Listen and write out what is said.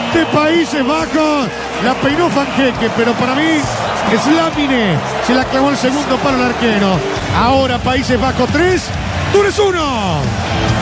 de Países Bajos. La peinó Fanqueque, pero para mí Slamine se la clavó el segundo para el arquero. Ahora Países Bajos 3, Túnez 1.